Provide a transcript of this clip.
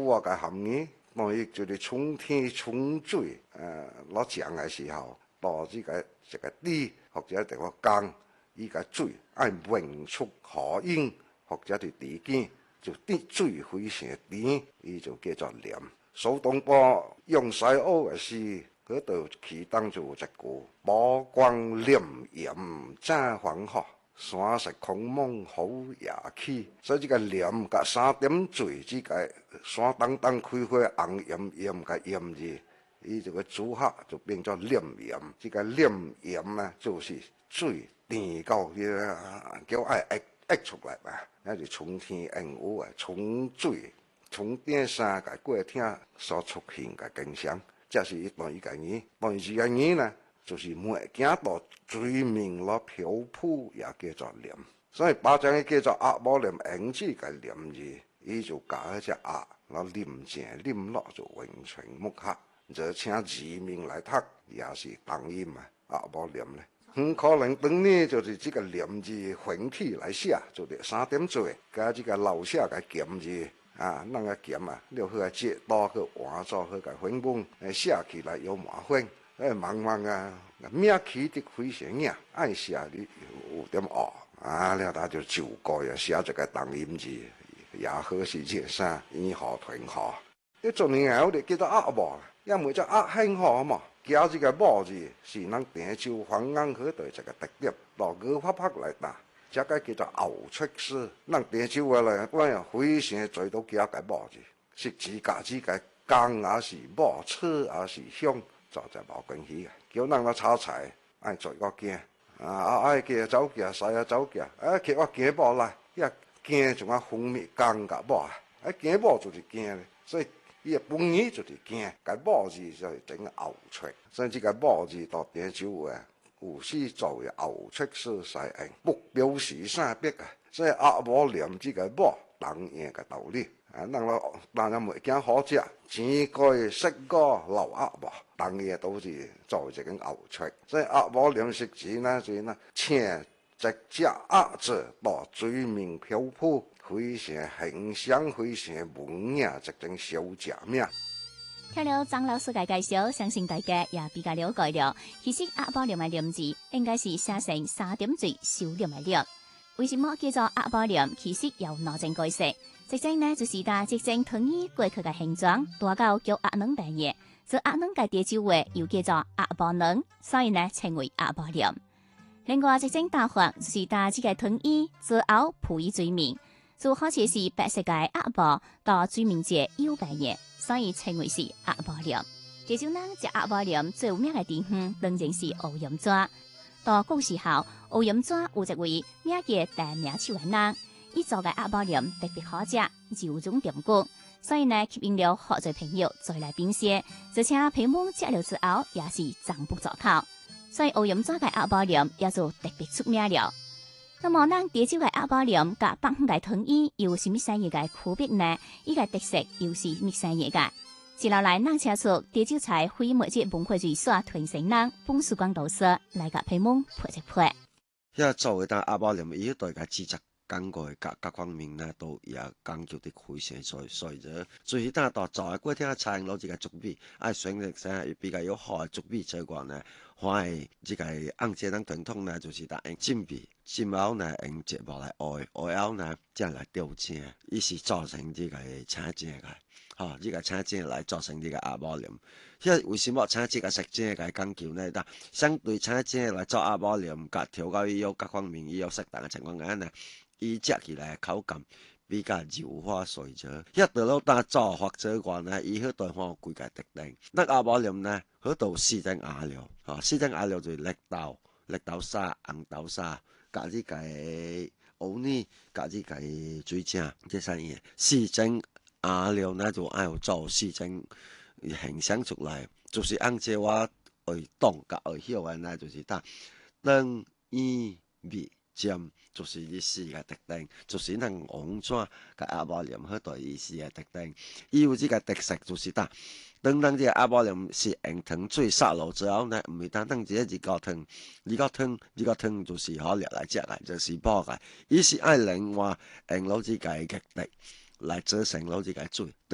古話嘅含義，當伊就是沖天沖水，攞獎嘅時候，到這個地或者這個江，依個水愛永出河涌，或者係地見，就啲水非常甜，伊就叫做鹽。蘇東坡用西歐嘅詩，嗰度其當做一個波光粼粼真黃河。山石空蒙好夜起，所以這個鹽甲三點水，這個山當當開開紅鹽鹽嘅鹽字，伊這個組合就變咗粼鹽。這個粼鹽呢，就是水甜到叫愛溢出來嘛，那就從天應雨啊，從水從電山嘅過聽所出現嘅景象，這是一段一個語，當然這個語呢。就是每見到水面落漂浮也叫做鹽，所以把這個叫做鴨母鹽，影子嘅鹽字，伊就加一隻鴨，攞鹽井鹽落就永存木刻，就請字面來讀也是當然嘛，鴨母鹽咧。可能當年就是這個鹽字混起來寫，就是三點水，加這個老寫嘅鹹字啊，那個鹹啊，你去接多去換做去個粉本，寫起來有麻煩。茫茫啊，名起的非常硬，愛寫的有點惡啊，了他就就過呀，寫這個當音字，也好是這啥，以河屯河。一做年後的叫做鴨母，因為只鴨興河嘛，加這個母字是能點就方眼去對這個特點，攞個拍拍來打，這個叫做牛出師，能點就過來，我呀非常最多加個母字，是自家自個江也是母，車也是香。就冇關係嘅，叫人嚟炒菜，愛做個鏡，愛嘅走鏡，細啊走鏡，佢話鏡冇啦，因為鏡仲有風味更加冇，鏡冇就是鏡咧，所以伊本意就是鏡，個冇字就係整個牛出，所以這個冇字到點就有時做嘅牛出是使用，不表示啥別啊，所以鴨母鹽這個冇當然嘅道理。人又未驚好食，只該識個老鴨母，當然都是做這個牛出。所以鴨母糧食字呢，就呢，請隻隻鴨子到水面漂浮，非常形象，非常文雅，一種小食名。 聽了張老師嘅介紹，相信大家也比較了解了。其實鴨母鹽嘅鹽字應該是寫成三點水收鹽嘅鹽。為什麼叫做鴨母鹽？其實有哪種解釋？即正呢，就是打即正糖衣過去嘅形狀，大到叫鴨卵白葉，做鴨卵嘅地周圍又叫做鴨母卵，所以呢稱為鴨母鹽。另外即正打法就是打這個糖衣之後鋪於水面，就好似是白色嘅鴨母到水面界有白葉，所以稱為是鴨母鹽。地州人食鴨母鹽最有名嘅地方，當然是烏鹽抓。到古時候，烏鹽抓有一位名嘅大名手嘅人。伊做嘅鴨母鹽特別好食，柔中甜骨，所以呢吸引了好多朋友再來品嘗，而且朋友食了之後也是讚不絕口，所以烏鹽抓嘅鴨母鹽也就特別出名了。那麼，咱地州嘅鴨母鹽甲北方嘅糖衣有什麼產業嘅區別呢？伊個特色又是乜產業嘅？接落來，咱請出地州菜非物質文化藝術傳承人馮曙光導師來甲朋友配一配。 一做嘅單鴨母鹽，伊對個製作。講過各方面呢，都也講究得非常所以最單到做嘅嗰啲菜攞這個竹篾，愛選擇上比較有好嘅竹篾做過呢，反而這個按這種傳統呢，就是打用針篾，針後呢用節木來愛後呢再來吊正，伊是做成這個青正嘅，哦，這個青正來做成這個鴨母鹽。因為為什麼青正嘅食正嘅講究呢？但相對青正來做鴨母鹽，甲調教伊有各方面伊有適當嘅情況下呢。伊食起來口感比較柔滑水咗，一到攞打做或者話呢，伊嗰度好規個特定。那鴨母鹽呢，嗰度四種顏料，四種顏料就綠豆沙、紅豆沙，加啲嘅芋泥，加啲嘅水晶，這三樣四種顏料呢就愛做四種形象出來，就是按照我會動甲會曉嘅呢，就是打燈、煙、味。尖就是意思嘅特定，就是能黃磚嘅鴨母鹽嗰度意思嘅特定。伊有呢個特色就是打，當呢個鴨母鹽是用糖水殺落之後呢，唔係單單只一個湯，呢個湯就是可掠來食嘅，就是煲嘅。伊是愛另外用攞呢個極力來做成攞呢個水，